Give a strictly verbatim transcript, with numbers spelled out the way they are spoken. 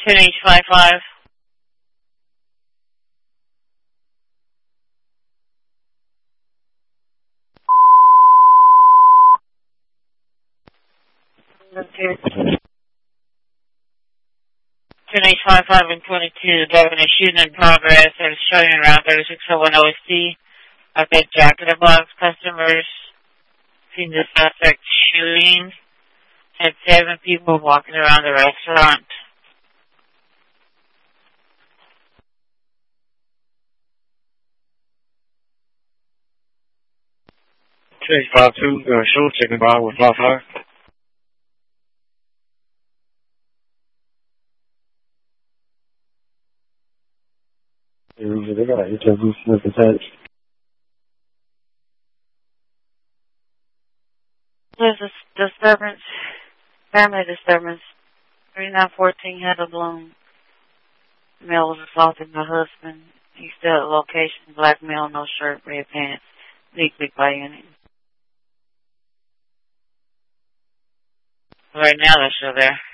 ten H five five. ten H five five and twenty-two, driving a shooting in progress at Australian Route thirty-six oh one O S T. Okay, Jack in the Box customers seen the suspect shooting. Had seven people walking around the restaurant. ten H five two, uh, show checking by with five five. They got an H I V sniff attached. There's a disturbance, family disturbance. thirty-nine fourteen Heather Bloom. Male was assaulting her husband. He's still at location, black male, no shirt, red pants. Leak, leak by unit. Right now they're still there.